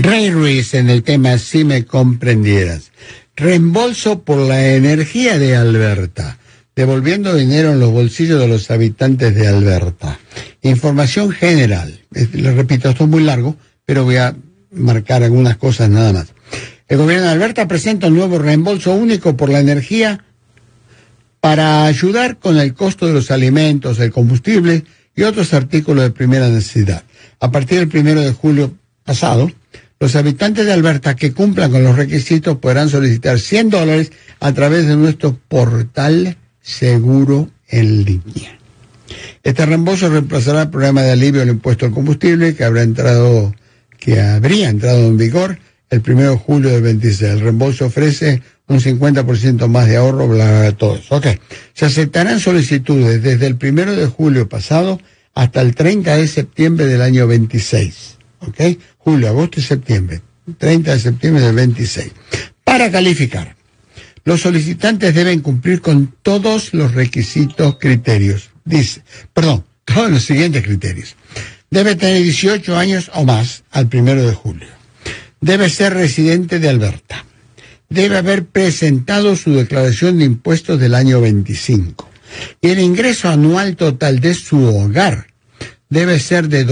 Ray Ruiz en el tema Si me comprendieras. Reembolso por la energía de Alberta, devolviendo dinero en los bolsillos de los habitantes de Alberta. Información general. Les repito, esto es muy largo, pero voy a marcar algunas cosas nada más. El gobierno de Alberta presenta un nuevo reembolso único por la energía para ayudar con el costo de los alimentos, el combustible y otros artículos de primera necesidad. A partir del 1 de julio pasado, los habitantes de Alberta que cumplan con los requisitos podrán solicitar $100 a través de nuestro portal seguro en línea. Este reembolso reemplazará el programa de alivio al impuesto al combustible que habría entrado en vigor el 1 de julio del 26. El reembolso ofrece un 50% más de ahorro, bla, bla, bla, todo eso. Ok. Se aceptarán solicitudes desde el 1 de julio pasado hasta el 30 de septiembre del año 26. Ok. Julio, agosto y septiembre. 30 de septiembre del 26. Para calificar, los solicitantes deben cumplir con todos los criterios. Todos los siguientes criterios. Debe tener 18 años o más al 1 de julio. Debe ser residente de Alberta. Debe haber presentado su declaración de impuestos del año 25. Y el ingreso anual total de su hogar debe ser de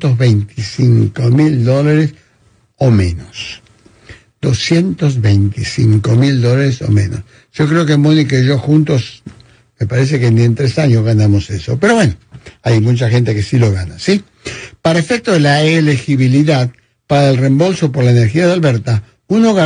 $225,000 o menos. $225,000 o menos. Yo creo que Mónica y yo juntos, me parece que ni en 3 años ganamos eso. Pero bueno, hay mucha gente que sí lo gana, ¿sí? Para efecto de la elegibilidad para el reembolso por la energía de Alberta, un hogar